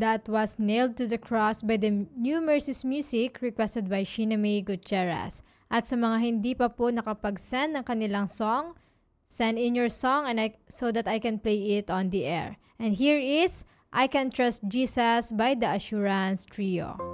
That was Nailed to the Cross by the New Mercies Music requested by Sheena May Gutierrez. At sa mga hindi pa po nakapag-send ng kanilang song, send in your song so that I can play it on the air. And here is I Can Trust Jesus by the Assurance Trio.